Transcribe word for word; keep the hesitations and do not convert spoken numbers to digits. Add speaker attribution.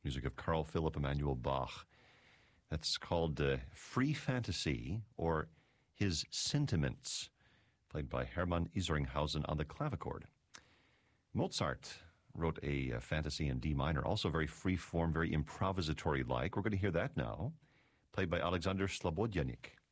Speaker 1: music of Carl Philipp Emanuel Bach. That's called uh, Free Fantasy, or His Sentiments, played by Hermann Isringhausen on the clavichord. Mozart wrote a, a fantasy in D minor, also very free-form, very improvisatory-like. We're going to hear that now, played by Alexander Slobodyanik.